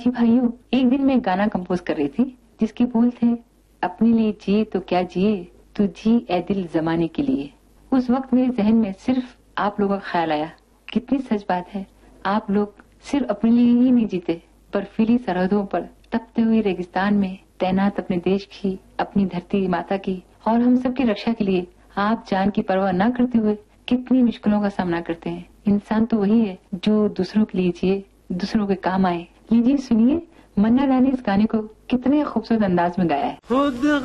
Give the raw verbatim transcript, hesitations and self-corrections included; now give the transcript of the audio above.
जी भाइयों, एक दिन मैं गाना कंपोज कर रही थी जिसके बोल थे, अपने लिए जिए तो क्या जिए, तू जी ए दिल जमाने के लिए। उस वक्त मेरे जहन में सिर्फ आप लोगों का ख्याल आया। कितनी सच बात है, आप लोग सिर्फ अपने लिए ही नहीं जीते, बर्फीली सरहदों पर तपते हुए रेगिस्तान में तैनात अपने देश की, अपनी धरती माता की और हम सब की रक्षा के लिए आप जान की परवाह न करते हुए कितनी मुश्किलों का सामना करते हैं। इंसान तो वही है जो दूसरों के लिए जिए, दूसरों के काम आए। लीजिए सुनिए, मन्ना डा ने इस गाने को कितने खूबसूरत अंदाज में गाया है।